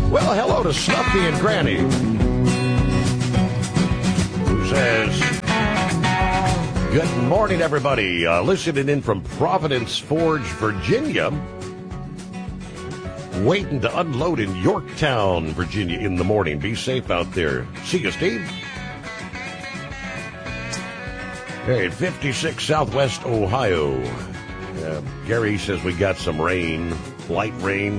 Well, hello to Snuffy and Granny, who says, good morning, everybody. Listening in from Providence Forge, Virginia. Waiting to unload in Yorktown, Virginia in the morning. Be safe out there. See you, Steve. Hey, 56 Southwest Ohio. Gary says we got some rain, light rain.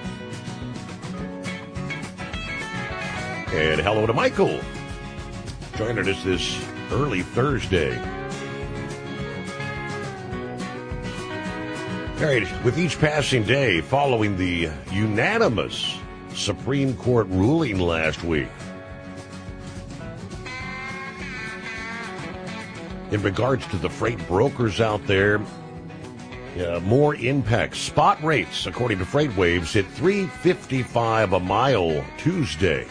And hello to Michael, joining us this early Thursday. All right, with each passing day following the unanimous Supreme Court ruling last week in regards to the freight brokers out there, more impact. Spot rates, according to FreightWaves, hit $3.55 a mile Tuesday.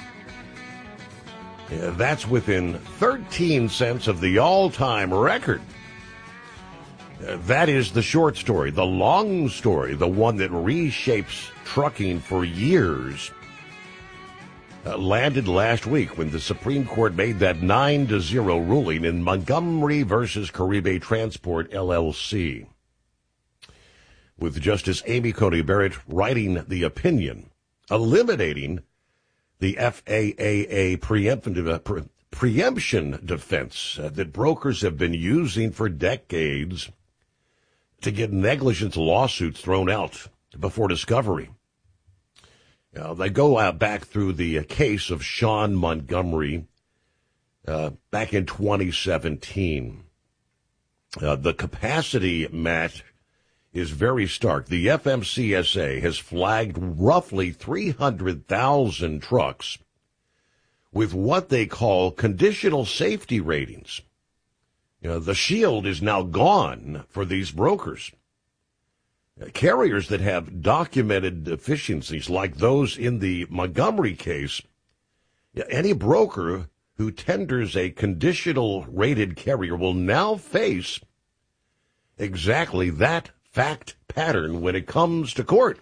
That's within 13 cents of the all-time record. That is the short story. The long story, the one that reshapes trucking for years, landed last week when the Supreme Court made that 9-0 ruling in Montgomery versus Caribe Transport, LLC. With Justice Amy Coney Barrett writing the opinion, eliminating the FAA preemption defense that brokers have been using for decades to get negligence lawsuits thrown out before discovery. They go back through the case of Sean Montgomery back in 2017. The capacity match is very stark. The FMCSA has flagged roughly 300,000 trucks with what they call conditional safety ratings. The shield is now gone for these brokers. Carriers that have documented deficiencies like those in the Montgomery case, any broker who tenders a conditional rated carrier will now face exactly that fact pattern when it comes to court.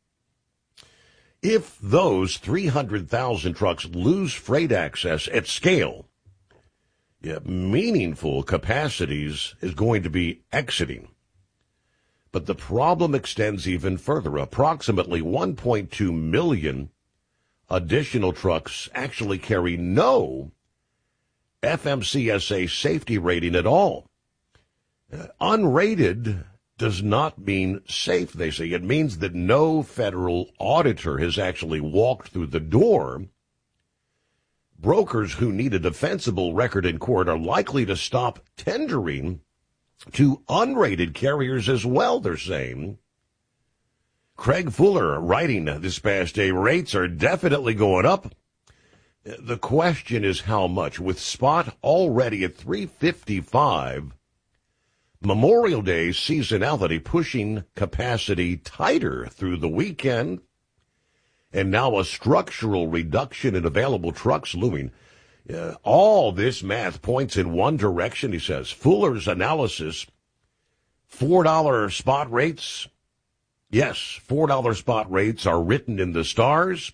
If those 300,000 trucks lose freight access at scale, meaningful capacities is going to be exiting. But the problem extends even further. Approximately 1.2 million additional trucks actually carry no FMCSA safety rating at all. Unrated does not mean safe, they say. It means that no federal auditor has actually walked through the door. Brokers who need a defensible record in court are likely to stop tendering to unrated carriers as well, they're saying. Craig Fuller writing this past day, rates are definitely going up. The question is how much. With spot already at $3.55, Memorial Day seasonality pushing capacity tighter through the weekend, and now a structural reduction in available trucks looming. All this math points in one direction, he says. Fuller's analysis, $4 spot rates. Yes, $4 spot rates are written in the stars.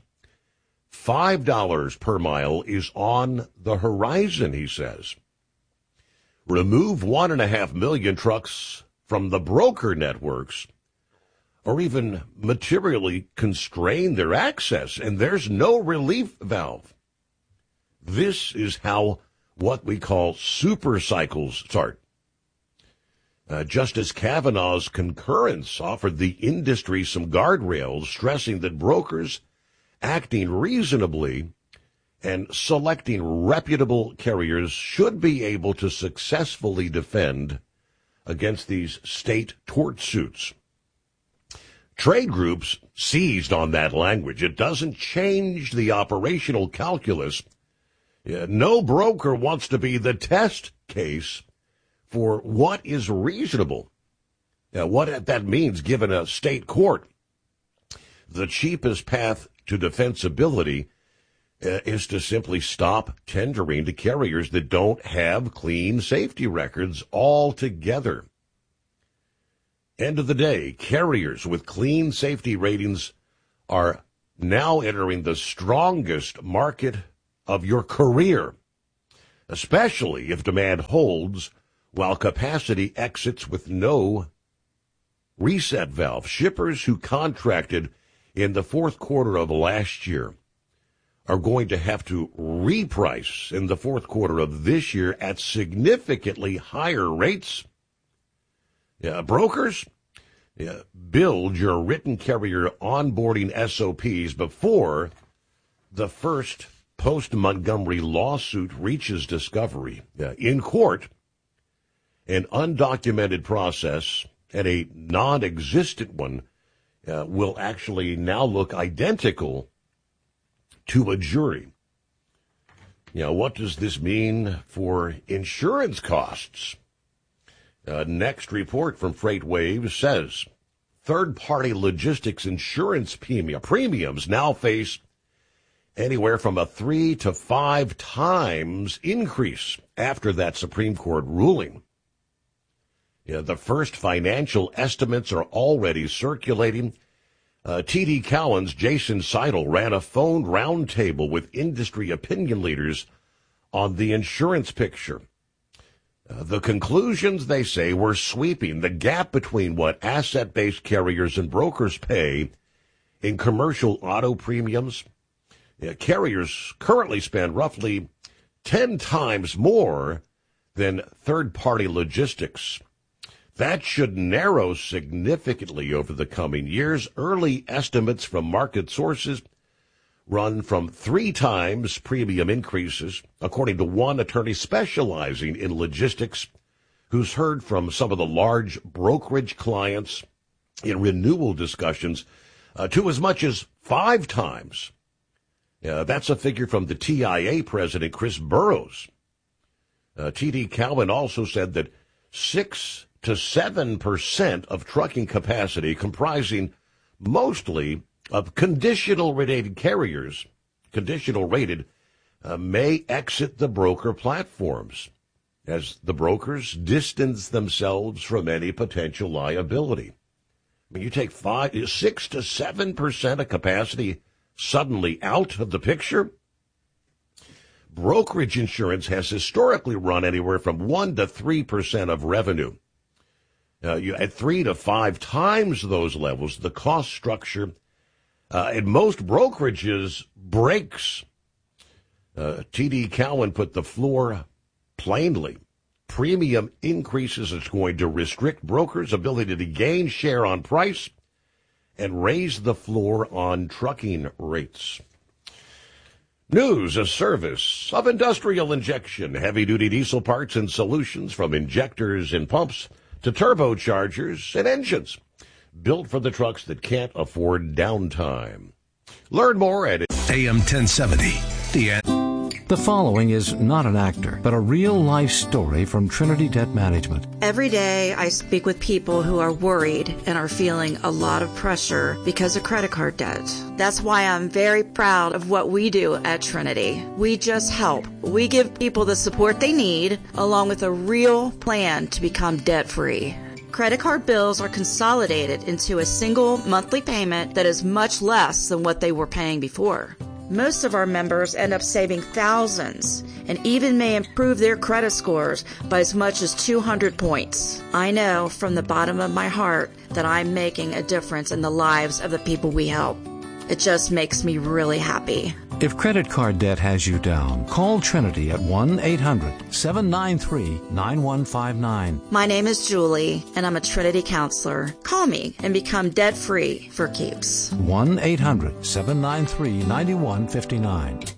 $5 per mile is on the horizon, he says. Remove 1.5 million trucks from the broker networks, or even materially constrain their access, and there's no relief valve. This is how what we call super cycles start. Justice Kavanaugh's concurrence offered the industry some guardrails, stressing that brokers acting reasonably and selecting reputable carriers should be able to successfully defend against these state tort suits. Trade groups seized on that language. It doesn't change the operational calculus. No broker wants to be the test case for what is reasonable. What that means, given a state court, the cheapest path to defensibility is to simply stop tendering to carriers that don't have clean safety records altogether. End of the day, carriers with clean safety ratings are now entering the strongest market of your career, especially if demand holds while capacity exits with no reset valve. Shippers who contracted in the fourth quarter of last year are going to have to reprice in the fourth quarter of this year at significantly higher rates. Brokers, build your written carrier onboarding SOPs before the first post-Montgomery lawsuit reaches discovery. In court, an undocumented process and a non-existent one will actually now look identical to a jury. What does this mean for insurance costs? Next report from FreightWaves says third-party logistics insurance premiums now face anywhere from a 3 to 5 times increase after that Supreme Court ruling. The first financial estimates are already circulating. TD Cowen's Jason Seidel ran a phone roundtable with industry opinion leaders on the insurance picture. The conclusions, they say, were sweeping. The gap between what asset-based carriers and brokers pay in commercial auto premiums. Carriers currently spend roughly 10 times more than third-party logistics. That should narrow significantly over the coming years. Early estimates from market sources run from 3 times premium increases, according to one attorney specializing in logistics who's heard from some of the large brokerage clients in renewal discussions, to as much as 5 times. That's a figure from the TIA president, Chris Burrows. TD Cowen also said that 6 to 7% of trucking capacity, comprising mostly of conditional rated carriers, may exit the broker platforms as the brokers distance themselves from any potential liability. I mean, you take 6 to 7% of capacity suddenly out of the picture. Brokerage insurance has historically run anywhere from 1 to 3% of revenue. At 3 to 5 times those levels, the cost structure at most brokerages breaks. TD Cowen put the floor plainly. Premium increases is going to restrict brokers' ability to gain share on price and raise the floor on trucking rates. News, a service of Industrial Injection, heavy-duty diesel parts and solutions from injectors and pumps to turbochargers and engines, built for the trucks that can't afford downtime. Learn more at AM 1070. The following is not an actor, but a real-life story from Trinity Debt Management. Every day I speak with people who are worried and are feeling a lot of pressure because of credit card debt. That's why I'm very proud of what we do at Trinity. We just help. We give people the support they need, along with a real plan to become debt-free. Credit card bills are consolidated into a single monthly payment that is much less than what they were paying before. Most of our members end up saving thousands and even may improve their credit scores by as much as 200 points. I know from the bottom of my heart that I'm making a difference in the lives of the people we help. It just makes me really happy. If credit card debt has you down, call Trinity at 1-800-793-9159. My name is Julie, and I'm a Trinity counselor. Call me and become debt-free for keeps. 1-800-793-9159.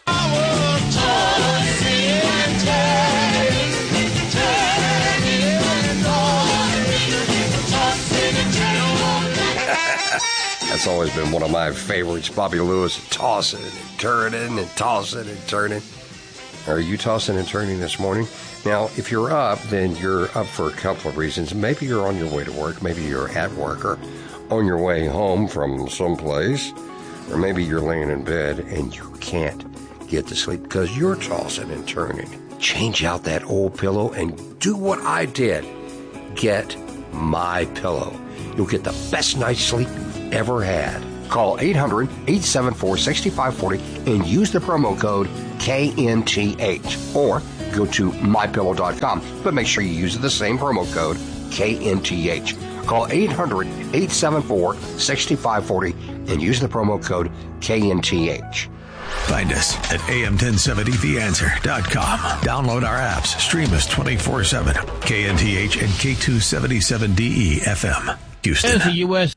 That's always been one of my favorites. Bobby Lewis, tossing and turning and tossing and turning. Are you tossing and turning this morning? Now, if you're up, then you're up for a couple of reasons. Maybe you're on your way to work. Maybe you're at work or on your way home from someplace. Or maybe you're laying in bed and you can't get to sleep because you're tossing and turning. Change out that old pillow and do what I did. Get My Pillow. You'll get the best night's sleep you've ever had. Call 800-874-6540 and use the promo code KNTH, or go to mypillow.com, but make sure you use the same promo code KNTH. Call 800-874-6540 and use the promo code KNTH. Find us at am1070theanswer.com. Download our apps. Stream us 24/7. KNTH and K277DE FM. Houston. As the U.S.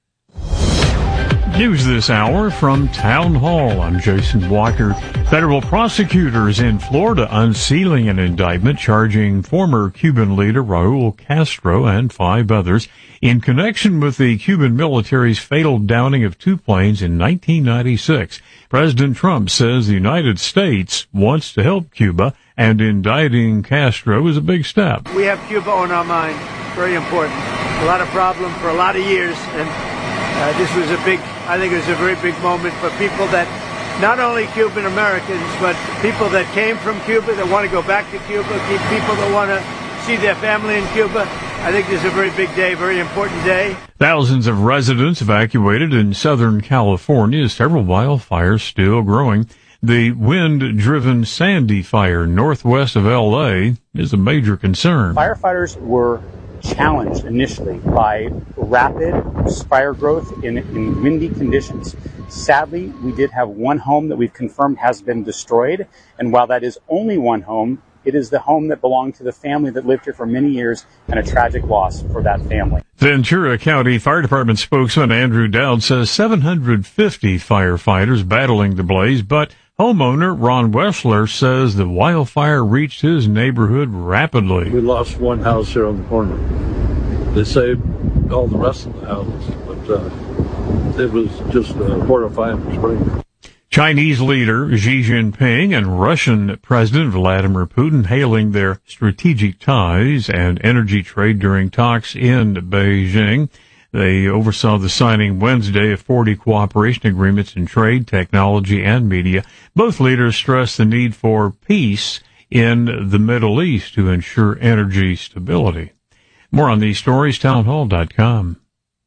News this hour from Town Hall. I'm Jason Walker. Federal prosecutors in Florida unsealing an indictment charging former Cuban leader Raul Castro and 5 others in connection with the Cuban military's fatal downing of 2 planes in 1996. President Trump says the United States wants to help Cuba, and indicting Castro is a big step. We have Cuba on our mind. Very important. A lot of problem for a lot of years, and this was I think it was a very big moment for people that, not only Cuban Americans, but people that came from Cuba, that want to go back to Cuba, people that want to see their family in Cuba. I think this is a very big day, very important day. Thousands of residents evacuated in Southern California, several wildfires still growing. The wind-driven Sandy fire northwest of L.A. is a major concern. Firefighters were challenged initially by rapid fire growth in windy conditions. Sadly, we did have one home that we've confirmed has been destroyed, and while that is only one home, it is the home that belonged to the family that lived here for many years, and a tragic loss for that family. Ventura County Fire Department spokesman Andrew Dowd says 750 firefighters battling the blaze, but homeowner Ron Wessler says the wildfire reached his neighborhood rapidly. We lost one house here on the corner. They saved all the rest of the houses, but it was just a horrifying spring. Chinese leader Xi Jinping and Russian President Vladimir Putin hailing their strategic ties and energy trade during talks in Beijing. They oversaw the signing Wednesday of 40 cooperation agreements in trade, technology, and media. Both leaders stressed the need for peace in the Middle East to ensure energy stability. More on these stories, townhall.com.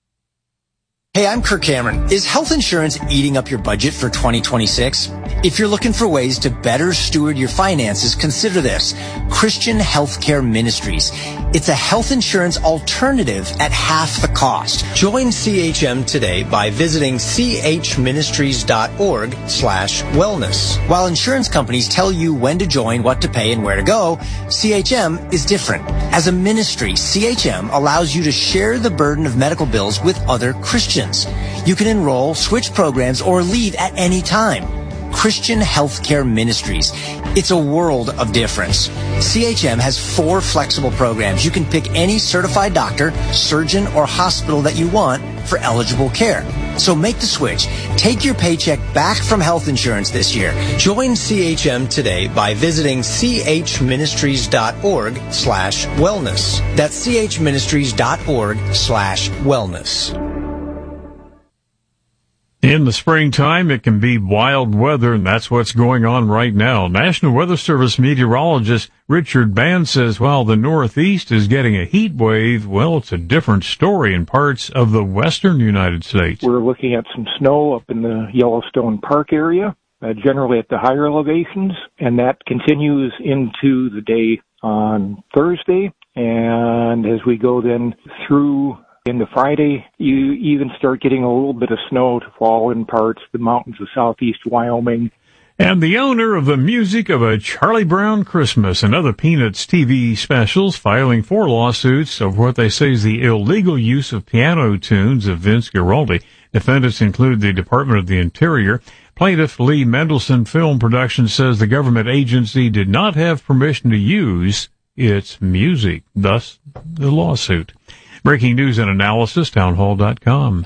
Hey, I'm Kirk Cameron. Is health insurance eating up your budget for 2026? If you're looking for ways to better steward your finances, consider this. Christian Healthcare Ministries. It's a health insurance alternative at half the cost. Join CHM today by visiting chministries.org/wellness. While insurance companies tell you when to join, what to pay, and where to go, CHM is different. As a ministry, CHM allows you to share the burden of medical bills with other Christians. You can enroll, switch programs, or leave at any time. Christian Healthcare Ministries. It's a world of difference. CHM has 4 flexible programs. You can pick any certified doctor, surgeon, or hospital that you want for eligible care. So make the switch. Take your paycheck back from health insurance this year. Join CHM today by visiting chministries.org/wellness. That's chministries.org/wellness. In the springtime, it can be wild weather, and that's what's going on right now. National Weather Service meteorologist Richard Band says while the Northeast is getting a heat wave, well, it's a different story in parts of the western United States. We're looking at some snow up in the Yellowstone Park area, generally at the higher elevations, and that continues into the day on Thursday. And as we go then through into Friday, you even start getting a little bit of snow to fall in parts of the mountains of southeast Wyoming. And the owner of the music of A Charlie Brown Christmas and other Peanuts TV specials filing 4 lawsuits over what they say is the illegal use of piano tunes of Vince Guaraldi. Defendants include the Department of the Interior. Plaintiff Lee Mendelson Film Production says the government agency did not have permission to use its music, thus the lawsuit. Breaking news and analysis, townhall.com.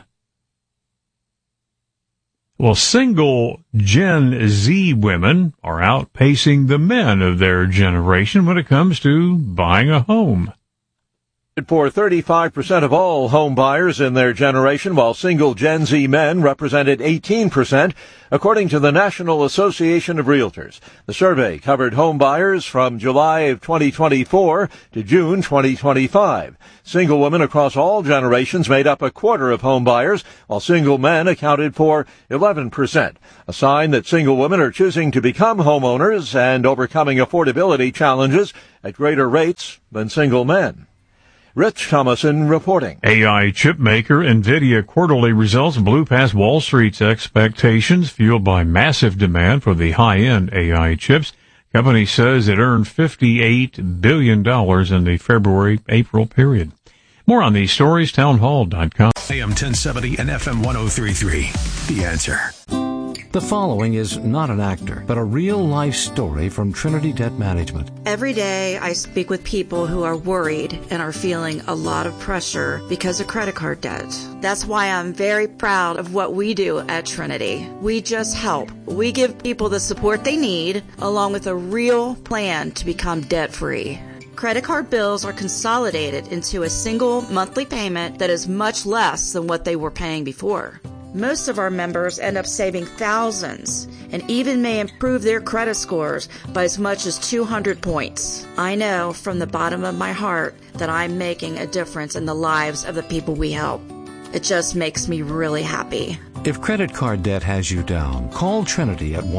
Well, single Gen Z women are outpacing the men of their generation when it comes to buying a home. for 35% of all home buyers in their generation, while single Gen Z men represented 18%, according to the National Association of Realtors. The survey covered home buyers from July of 2024 to June 2025. Single women across all generations made up a quarter of home buyers, while single men accounted for 11%. A sign that single women are choosing to become homeowners and overcoming affordability challenges at greater rates than single men. Rich Thomason reporting. AI chip maker NVIDIA quarterly results blew past Wall Street's expectations, fueled by massive demand for the high-end AI chips. Company says it earned $58 billion in the February-April period. More on these stories, townhall.com. AM 1070 and FM 103.3. The Answer. The following is not an actor, but a real-life story from Trinity Debt Management. Every day I speak with people who are worried and are feeling a lot of pressure because of credit card debt. That's why I'm very proud of what we do at Trinity. We just help. We give people the support they need, along with a real plan to become debt-free. Credit card bills are consolidated into a single monthly payment that is much less than what they were paying before. Most of our members end up saving thousands and even may improve their credit scores by as much as 200 points. I know from the bottom of my heart that I'm making a difference in the lives of the people we help. It just makes me really happy. If credit card debt has you down, call Trinity at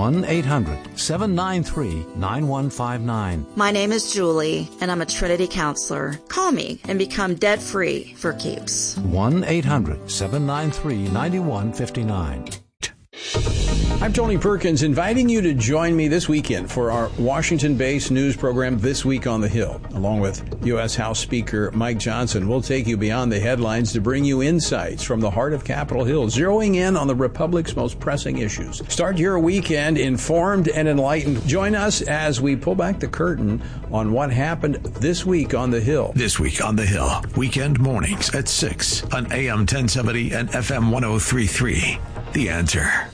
1-800-793-9159. My name is Julie, and I'm a Trinity counselor. Call me and become debt-free for keeps. 1-800-793-9159. I'm Tony Perkins, inviting you to join me this weekend for our Washington-based news program, This Week on the Hill. Along with U.S. House Speaker Mike Johnson, we'll take you beyond the headlines to bring you insights from the heart of Capitol Hill, zeroing in on the Republic's most pressing issues. Start your weekend informed and enlightened. Join us as we pull back the curtain on what happened this week on the Hill. This Week on the Hill, weekend mornings at 6 on AM 1070 and FM 103.3. The Answer.